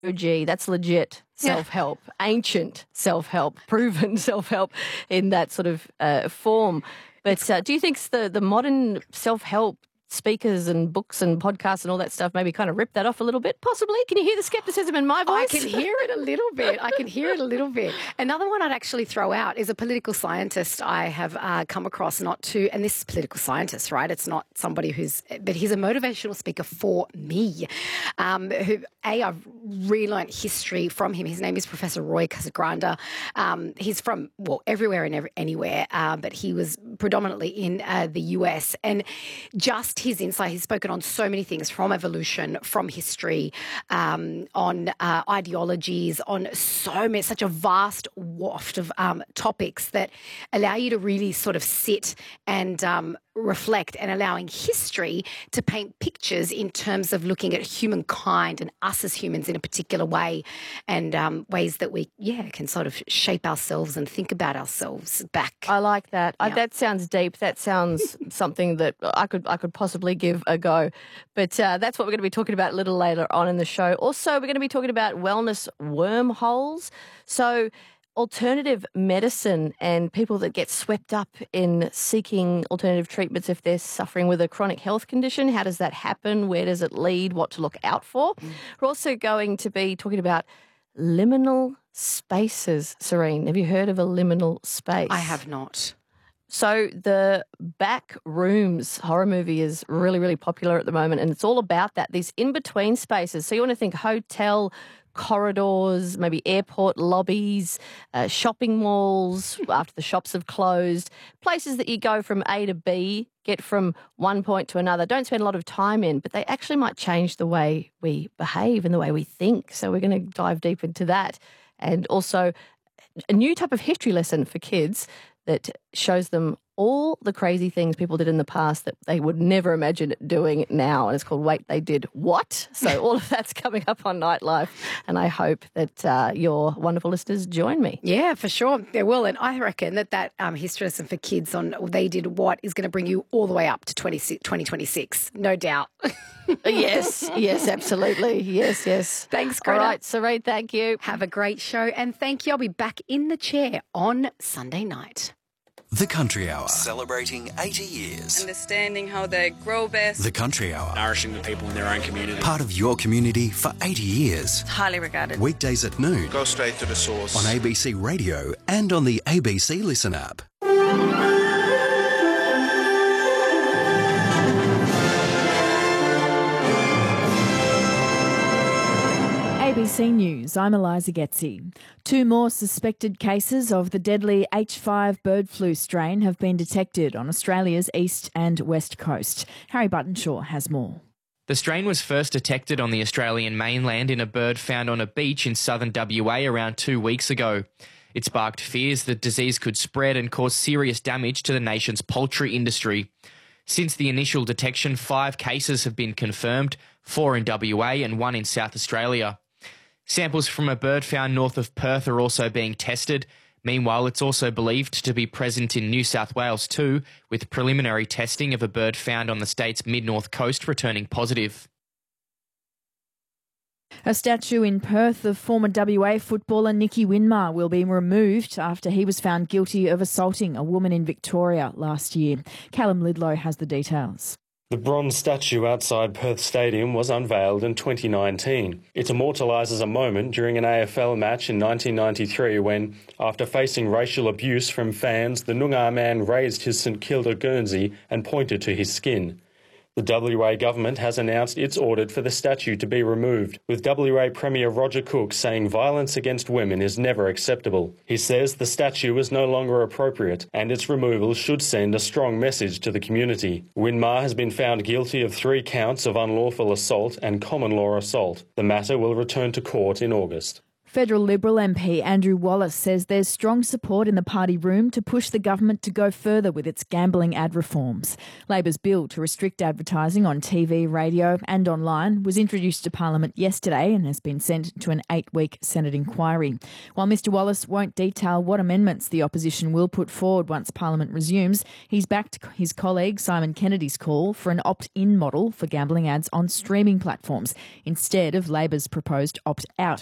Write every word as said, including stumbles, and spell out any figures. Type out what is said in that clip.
O G, that's legit self-help, yeah. Ancient self-help, proven self-help in that sort of uh, form. But uh, do you think the, the modern self-help speakers and books and podcasts and all that stuff maybe kind of rip that off a little bit, possibly? Can you hear the scepticism in my voice? I can hear it a little bit. I can hear it a little bit. Another one I'd actually throw out is a political scientist I have uh, come across, not to, and this is political scientist, right? It's not somebody who's, but he's a motivational speaker for me, um, who, A, I've relearned history from him. His name is Professor Roy Casagranda. Um, he's from, well, everywhere and every, anywhere, uh, but he was predominantly in uh, the U S, and just his insight, he's spoken on so many things, from evolution, from history, um, on uh, ideologies, on so many, such a vast waft of um, topics that allow you to really sort of sit and um, reflect, and allowing history to paint pictures in terms of looking at humankind and us as humans in a particular way, and um, ways that we, yeah, can sort of shape ourselves and think about ourselves back. I like that. Yeah. I, that sounds deep. That sounds something that I could I could possibly give a go. But uh, that's what we're going to be talking about a little later on in the show. Also, we're going to be talking about wellness wormholes. So alternative medicine and people that get swept up in seeking alternative treatments if they're suffering with a chronic health condition. How does that happen? Where does it lead? What to look out for? Mm. We're also going to be talking about liminal spaces. Serene, have you heard of a liminal space? I have not. So the Back Rooms horror movie is really, really popular at the moment, and it's all about that, these in-between spaces. So you want to think hotel corridors, maybe airport lobbies, uh, shopping malls after the shops have closed, places that you go from A to B, get from one point to another, don't spend a lot of time in, but they actually might change the way we behave and the way we think. So we're going to dive deep into that. And also a new type of history lesson for kids that shows them all the crazy things people did in the past that they would never imagine doing now. And it's called Wait, They Did What? So all of that's coming up on Nightlife. And I hope that uh, your wonderful listeners join me. Yeah, for sure. They will. And I reckon that that um, history lesson for kids on They Did What is going to bring you all the way up to twenty twenty-six. No doubt. Yes, yes, absolutely. Yes, yes. Thanks, Greta. All right, Serene, thank you. Have a great show. And thank you. I'll be back in the chair on Sunday night. The Country Hour, celebrating eighty years. Understanding how they grow best. The Country Hour, nourishing the people in their own community. Part of your community for eighty years. Highly regarded. Weekdays at noon. Go straight to the source. On A B C Radio and on the A B C Listen app. A B C News, I'm Eliza Getzi. Two more suspected cases of the deadly H five bird flu strain have been detected on Australia's east and west coast. Harry Buttonshaw has more. The strain was first detected on the Australian mainland in a bird found on a beach in southern W A around two weeks ago. It sparked fears that disease could spread and cause serious damage to the nation's poultry industry. Since the initial detection, five cases have been confirmed, four in W A and one in South Australia. Samples from a bird found north of Perth are also being tested. Meanwhile, it's also believed to be present in New South Wales too, with preliminary testing of a bird found on the state's mid-north coast returning positive. A statue in Perth of former W A footballer Nicky Winmar will be removed after he was found guilty of assaulting a woman in Victoria last year. Callum Lidlow has the details. The bronze statue outside Perth Stadium was unveiled in twenty nineteen. It immortalises a moment during an A F L match in nineteen ninety-three when, after facing racial abuse from fans, the Noongar man raised his St Kilda Guernsey and pointed to his skin. The W A government has announced it's ordered for the statue to be removed, with W A Premier Roger Cook saying violence against women is never acceptable. He says the statue is no longer appropriate and its removal should send a strong message to the community. Winmar has been found guilty of three counts of unlawful assault and common law assault. The matter will return to court in August. Federal Liberal M P Andrew Wallace says there's strong support in the party room to push the government to go further with its gambling ad reforms. Labor's bill to restrict advertising on T V, radio and online was introduced to Parliament yesterday and has been sent to an eight-week Senate inquiry. While Mr Wallace won't detail what amendments the opposition will put forward once Parliament resumes, he's backed his colleague Simon Kennedy's call for an opt-in model for gambling ads on streaming platforms instead of Labor's proposed opt-out